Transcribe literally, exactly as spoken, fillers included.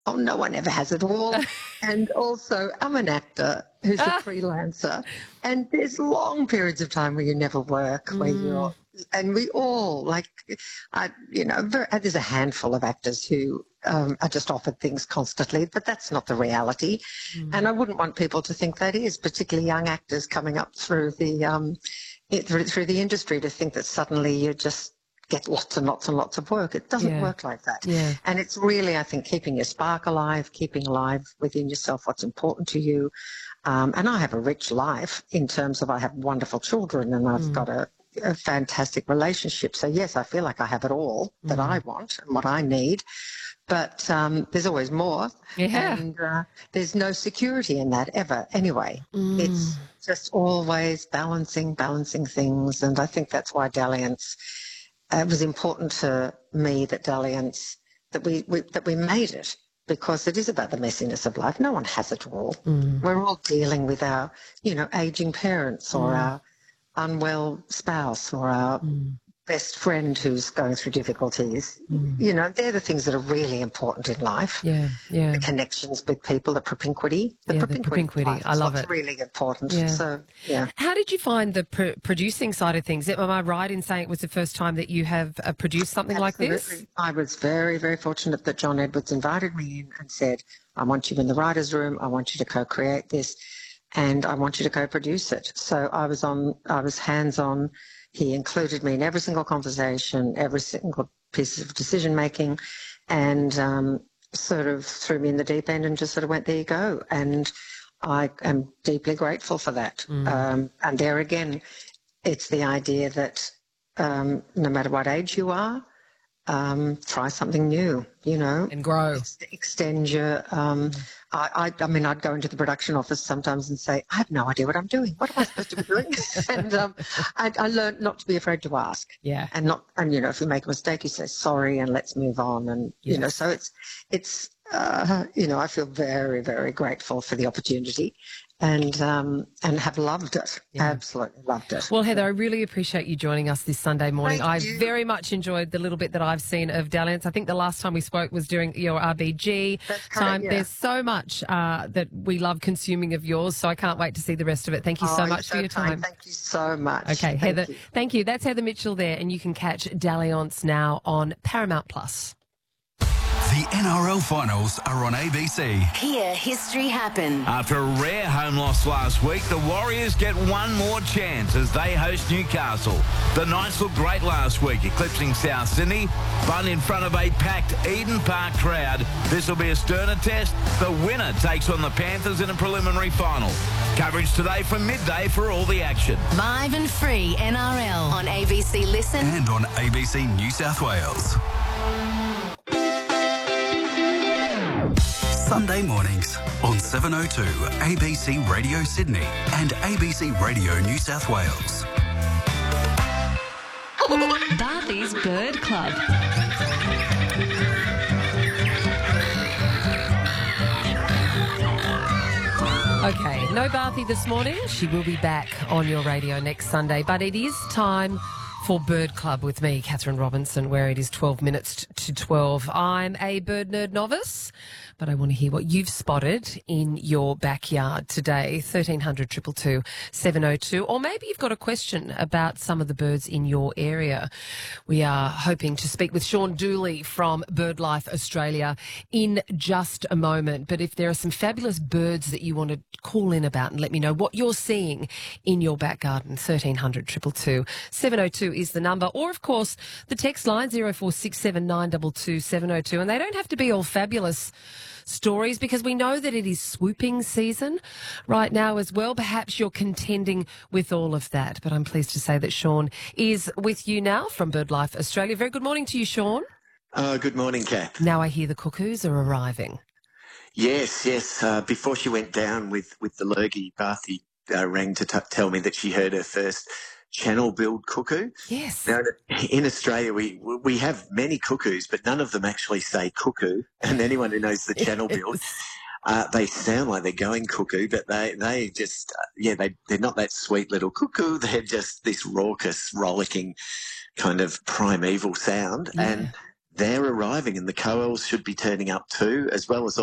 oh, no one ever has it all. And also, I'm an actor who's a freelancer, and there's long periods of time where you never work, mm. where you're, and we all, like, I, you know, very, there's a handful of actors who um, are just offered things constantly, but that's not the reality. Mm. And I wouldn't want people to think that is, particularly young actors coming up through the, um, it, through, through the industry, to think that suddenly you just get lots and lots and lots of work. It doesn't yeah. work like that. Yeah. And it's really, I think, keeping your spark alive, keeping alive within yourself what's important to you. Um, and I have a rich life in terms of I have wonderful children and I've mm. got a, a fantastic relationship. So, yes, I feel like I have it all that mm. I want and what I need. But um, there's always more. Yeah. And uh, there's no security in that ever anyway. Mm. It's just always balancing, balancing things. And I think that's why Dalliance... It was important to me that Dalliance, that we, we that we made it, because it is about the messiness of life. No one has it all. Mm. We're all dealing with our, you know, aging parents or mm. our unwell spouse or our mm. best friend who's going through difficulties. Mm. You know, they're the things that are really important in life. Yeah, yeah. The connections with people, the propinquity. The yeah, propinquity. The propinquity. I love what's it. really important. Yeah. So, yeah. How did you find the pr- producing side of things? Am I right in saying it was the first time that you have uh, produced something Absolutely. like this? I was very, very fortunate that John Edwards invited me in and said, I want you in the writer's room. I want you to co-create this and I want you to co-produce it. So I was on, I was hands-on. He included me in every single conversation, every single piece of decision-making, and um, sort of threw me in the deep end and just sort of went, there you go. And I am deeply grateful for that. Mm. Um, and there again, it's the idea that um, no matter what age you are, um, try something new, you know. And grow. Ex- extend your... Um, mm. I, I, I mean, I'd go into the production office sometimes and say, I have no idea what I'm doing. What am I supposed to be doing? and um, I, I learned not to be afraid to ask. Yeah. And not, and you know, if you make a mistake, you say sorry and let's move on. And yes. you know, so it's, it's, uh, you know, I feel very, very grateful for the opportunity. And um, and have loved it. Yeah. Absolutely loved it. Well, Heather, I really appreciate you joining us this Sunday morning. Thank I you. very much enjoyed the little bit that I've seen of Dalliance. I think the last time we spoke was during your R B G That's correct, time. yeah. There's so much uh, that we love consuming of yours, so I can't wait to see the rest of it. Thank you so oh, much so for your kind. time. Thank you so much. Okay, thank Heather, you. thank you. That's Heather Mitchell there, and you can catch Dalliance now on Paramount Plus. The N R L finals are on A B C. Hear history happen. After a rare home loss last week, the Warriors get one more chance as they host Newcastle. The Knights looked great last week, eclipsing South Sydney, but in front of a packed Eden Park crowd. This will be a sterner test. The winner takes on the Panthers in a preliminary final. Coverage today from midday for all the action. Live and free N R L on A B C Listen and on A B C New South Wales. Sunday mornings on seven oh two A B C Radio Sydney and A B C Radio New South Wales. Barthy's Bird Club. Okay, no Barthy this morning. She will be back on your radio next Sunday, but it is time for Bird Club with me, Catherine Robinson, where it is twelve minutes to twelve. I'm a bird nerd novice, but I want to hear what you've spotted in your backyard today. thirteen hundred, two two two, seven oh two. Or maybe you've got a question about some of the birds in your area. We are hoping to speak with Sean Dooley from BirdLife Australia in just a moment. But if there are some fabulous birds that you want to call in about and let me know what you're seeing in your back garden, thirteen hundred, two two two, seven oh two is the number. Or, of course, the text line, zero four six seven nine two two seven oh two. And they don't have to be all fabulous stories because we know that it is swooping season right now as well. Perhaps you're contending with all of that, but I'm pleased to say that Sean is with you now from BirdLife Australia. Very good morning to you, Sean. Uh, good morning, Kath. Now I hear the cuckoos are arriving. Yes, yes. Uh, before she went down with, with the lurgy, Barthy uh, rang to t- tell me that she heard her first channel-billed cuckoo. Yes. Now, in Australia, we we have many cuckoos, but none of them actually say cuckoo. And anyone who knows the channel-billed, uh, they sound like they're going cuckoo, but they they just uh, yeah they they're not that sweet little cuckoo. They're just this raucous, rollicking kind of primeval sound. Yeah. And they're arriving, and the Coels should be turning up too, as well as